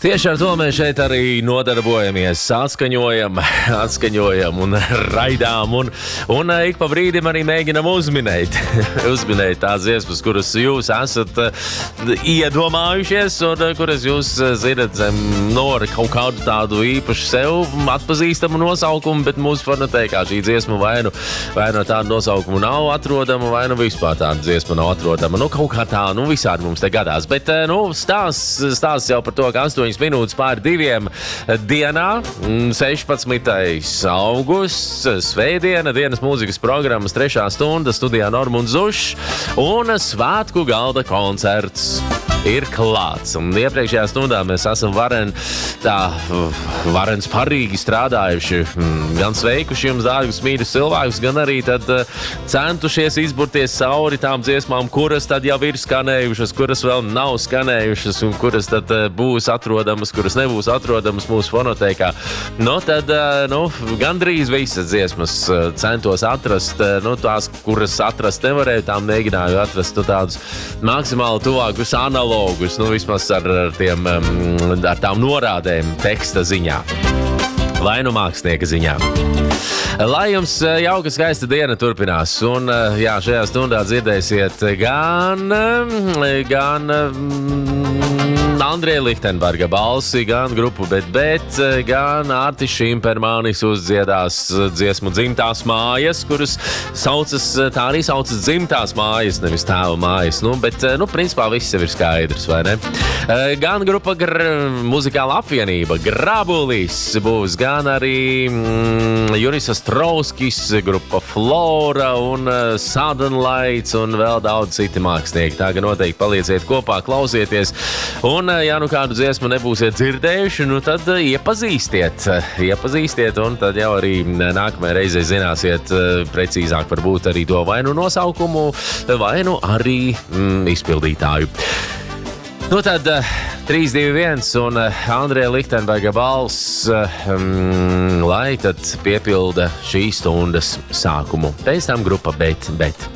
Tieši ar to mēs šeit arī nodarbojamies, atskaņojam un raidām un ik pa brīdim arī mēģinam uzminēt tās dziesmas, kuras jūs esat iedomājušies un kuras jūs zinat zem ar kaut kādu tādu īpašu sev atpazīstamu nosaukumu, bet mūsu fonotēkā šī dziesma vai no tāda nosaukumu nav atrodama, vai nu vispār tāda dziesma nav atrodama. Kaut kā tā, visādi mums te gadās. Bet, stāsts jau par to, ka 8 minūtes pār 2 dienā, 16. augusts, svētdiena, dienas mūzikas programmas 3. stunda, studijā Normunds Zušs un svētku galda koncerts ir klāts. Un iepriekšējā stundā mēs esam varens parīgi strādājuši, gan sveikuši jums dārgus mīļus cilvēkus, gan arī tad centušies izburties cauri tām dziesmām, kuras tad jau ir skanējušas, kuras vēl nav skanējušas un kuras tad būs atrodamas, kuras nebūs atrodamas mūsu fonotēkā. Tad, gandrīz visas dziesmas centos atrast, tās, kuras atrast nevarēju, tām mēģināju atrast tādus maksimāli tuvākus analogus, vismaz ar tām norādēm teksta ziņā vai mākslinieka ziņā. Lai jums jauka skaista diena turpinās, un šajā stundā dzirdēsiet gan Andreja Lichtenberga balsi, gan grupu Bet, gan Artis Šimpermanis uzdziedās dziesmu Dzimtās mājas, kuras tā arī saucas Dzimtās mājas, nevis tēva mājas. Bet, principā viss jau ir skaidrs, vai ne? Gan grupa muzikāla apvienība Grabulis būs, gan arī Juris Astrovskis, grupa Flora un Sudden Lights un vēl daudz citi mākslinieki. Tā ka noteikti palieciet kopā, klausieties. Un, ja kādu dziesmu nebūsiet dzirdējuši, tad iepazīstiet, un tad jau arī nākamajā reizē zināsiet precīzāk varbūt arī to vai nosaukumu, vai arī izpildītāju. Tad 3, 2, 1 un Andreja Lichtenberga balss, lai tad piepilda šīs stundas sākumu. Pēc tam grupa Bet.